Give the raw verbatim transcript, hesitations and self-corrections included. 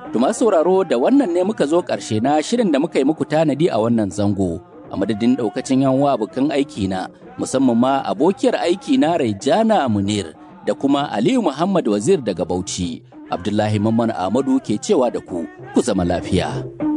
Tuma sauraro da wannan ne muka zo ƙarshe na shirin da muka yi muku tanadi a wannan zango. A madadin ɗaukacin yan uwa abokan aiki na, musamman ma abokiyar aiki na Raijana Munir da kuma Aliyu Muhammad Wazir daga Bauchi. Abdullahi Mamman Ahmadu ke cewa da ku, ku zama lafiya.